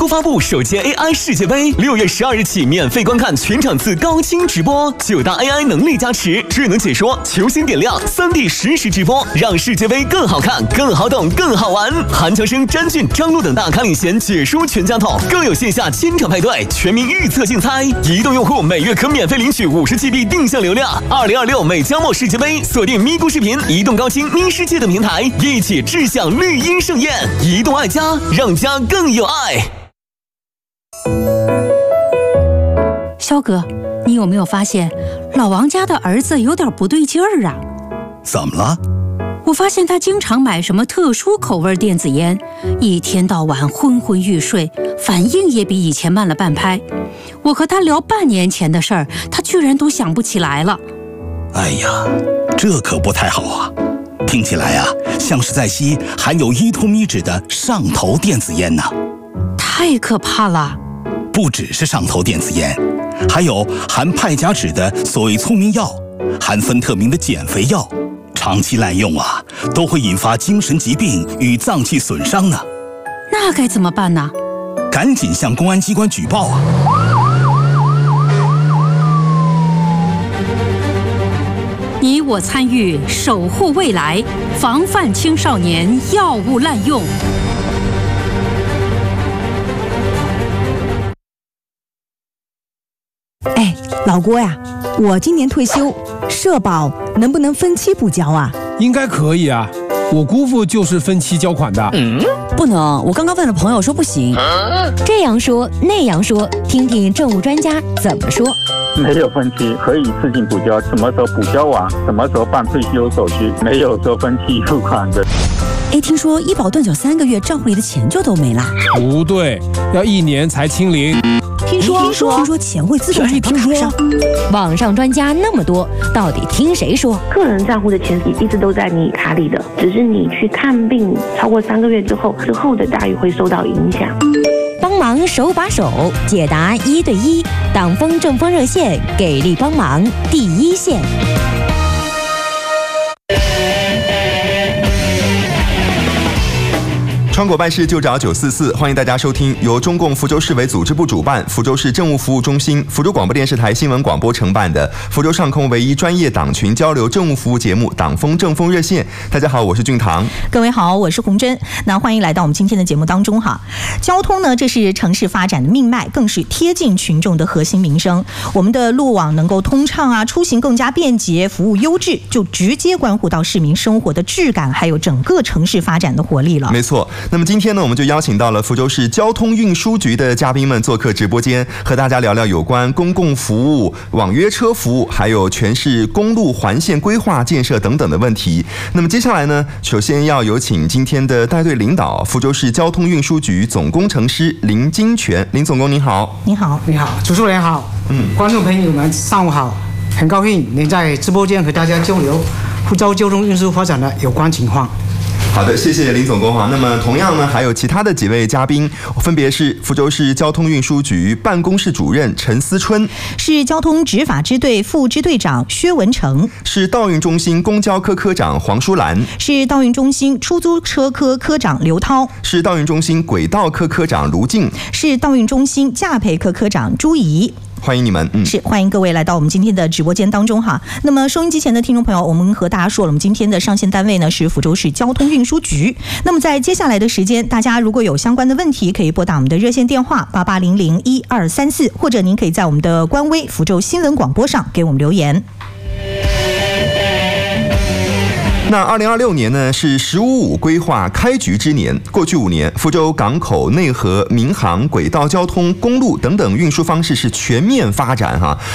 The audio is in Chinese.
国发布首届 AI 世界杯，6月12日起免费观看全场次高清直播，9大 AI 能力加持，智能解说、球星点亮、3D 实时直播，让世界杯更好看、更好懂、更好玩。韩乔生、詹俊、张璐等大咖领衔解说全家桶，更有线下千场派对、全民预测竞猜。移动用户每月可免费领取50GB 定向流量。2026美加墨世界杯，锁定咪咕视频、移动高清、咪世界等平台，一起志向绿茵盛宴。移动爱家，让家更有爱。 肖哥，你有没有发现老王家的儿子有点不对劲儿啊？ 怎么了？ 我发现他经常买什么特殊口味电子烟，一天到晚昏昏欲睡，反应也比以前慢了半拍。我和他聊半年前的事儿，他居然都想不起来了。 哎呀，这可不太好啊！听起来啊，像是在吸含有依托咪酯的上头电子烟呢。 太可怕了！ 不只是上头电子烟，还有含派甲酯的所谓聪明药，含芬特明的减肥药，长期滥用啊，都会引发精神疾病与脏器损伤呢。 那该怎么办呢？ 赶紧向公安机关举报啊！ 你我参与，守护未来，防范青少年药物滥用。 哎，老郭呀，我今年退休，社保能不能分期补交啊？ 应该可以啊，我姑父就是分期交款的。 不能，我刚刚问了朋友说不行。 这样说那样说，听听政务专家怎么说。 没有分期，可以自行补交，什么时候补交完，什么时候办退休手续，没有说分期付款的。 哎，听说医保断缴3个月，账户里的钱就都没啦？ 不对，要1年才清零。 听说钱会自动转到卡上。 网上专家那么多，到底听谁说？ 个人账户的钱一直都在你卡里的，只是你去看病超过3个月之后的待遇会受到影响。 帮忙手把手解答1对1，党风政风热线给力帮忙第一线。 川果办事就找944，欢迎大家收听由中共福州市委组织部主办、福州市政务服务中心、福州广播电视台新闻广播承办的福州上空唯一专业党群交流政务服务节目《党风政风热线》。大家好，我是俊堂。 各位好，我是洪真。那欢迎来到我们今天的节目当中哈。交通呢，这是城市发展的命脉，更是贴近群众的核心民生。我们的路网能够通畅啊，出行更加便捷，服务优质，就直接关乎到市民生活的质感，还有整个城市发展的活力了。 没错。那么今天呢，我们就邀请到了福州市交通运输局的嘉宾们做客直播间，和大家聊聊有关公共服务、网约车服务，还有全市公路环线规划建设等等的问题。那么接下来呢，首先要有请今天的带队领导，福州市交通运输局总工程师林金泉。林总工您好。 你好。 你好，主持人好。观众朋友们上午好，很高兴能在直播间和大家交流福州交通运输发展的有关情况。 好的，谢谢林总工哈。那么同样呢，还有其他的几位嘉宾，分别是福州市交通运输局办公室主任陈思春， 是交通执法支队副支队长薛文成， 是道运中心公交科科长黄淑兰， 是道运中心出租车科科长刘涛， 是道运中心轨道科科长卢静， 是道运中心驾培科科长朱怡。 欢迎你们， 是欢迎各位来到我们今天的直播间当中哈。那么收音机前的听众朋友，我们和大家说了，我们今天的上线单位呢是福州市交通运输局。那么在接下来的时间，大家如果有相关的问题，可以拨打我们的热线电话88001234，或者您可以在我们的官微福州新闻广播上给我们留言。 那2026年呢是“15+5”规划开局之年。过去5年，福州港口、内河、民航、轨道交通、公路等等运输方式是全面发展哈。